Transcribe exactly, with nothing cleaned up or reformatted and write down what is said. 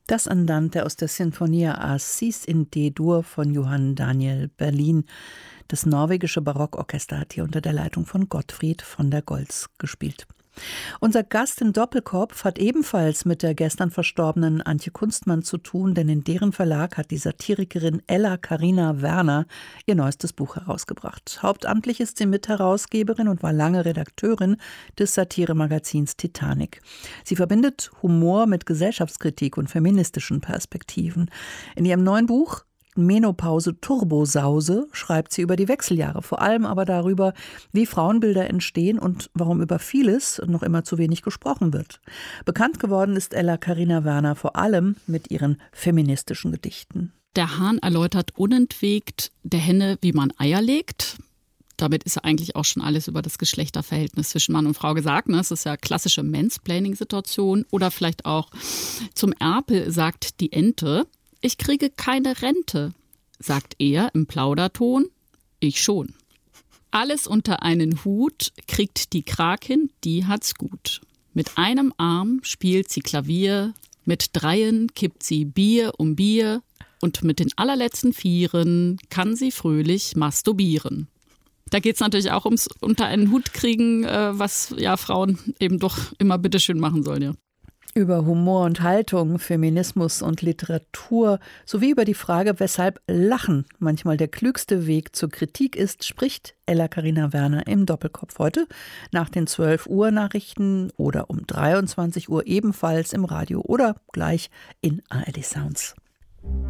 Das Andante aus der Sinfonia Assis in D-Dur von Johann Daniel Berlin. Das norwegische Barockorchester hat hier unter der Leitung von Gottfried von der Goltz gespielt. Unser Gast im Doppelkopf hat ebenfalls mit der gestern verstorbenen Antje Kunstmann zu tun, denn in deren Verlag hat die Satirikerin Ella Carina Werner ihr neuestes Buch herausgebracht. Hauptamtlich ist sie Mitherausgeberin und war lange Redakteurin des Satiremagazins Titanic. Sie verbindet Humor mit Gesellschaftskritik und feministischen Perspektiven. In ihrem neuen Buch Menopause Turbosause schreibt sie über die Wechseljahre, vor allem aber darüber, wie Frauenbilder entstehen und warum über vieles noch immer zu wenig gesprochen wird. Bekannt geworden ist Ella Carina Werner vor allem mit ihren feministischen Gedichten. Der Hahn erläutert unentwegt der Henne, wie man Eier legt. Damit ist ja eigentlich auch schon alles über das Geschlechterverhältnis zwischen Mann und Frau gesagt. Ne? Das ist ja klassische Mansplaining-Situation. Oder vielleicht auch zum Erpel sagt die Ente: Ich kriege keine Rente, sagt er im Plauderton. Ich schon. Alles unter einen Hut kriegt die Krakin, die hat's gut. Mit einem Arm spielt sie Klavier, mit dreien kippt sie Bier um Bier und mit den allerletzten Vieren kann sie fröhlich masturbieren. Da geht es natürlich auch ums unter einen Hut kriegen, was ja Frauen eben doch immer bitteschön machen sollen, ja. Über Humor und Haltung, Feminismus und Literatur sowie über die Frage, weshalb Lachen manchmal der klügste Weg zur Kritik ist, spricht Ella Carina Werner im Doppelkopf heute nach den zwölf Uhr Nachrichten oder um dreiundzwanzig Uhr ebenfalls im Radio oder gleich in A R D Sounds.